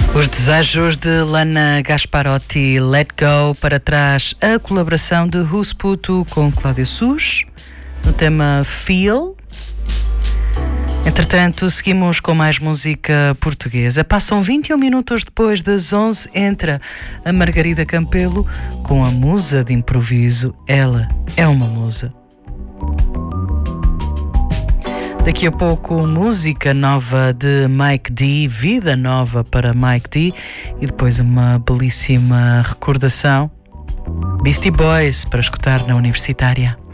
Os desejos de Lana Gasparotti, Let Go, para trás a colaboração de Rusputo com Cláudio Sus, no tema Feel. Entretanto, seguimos com mais música portuguesa. Passam 21 minutos depois das 11, entra a Margarida Campelo com a musa de improviso. Ela é uma musa. Daqui a pouco, música nova de Mike D, vida nova para Mike D, e depois uma belíssima recordação, Beastie Boys, para escutar na Universitária.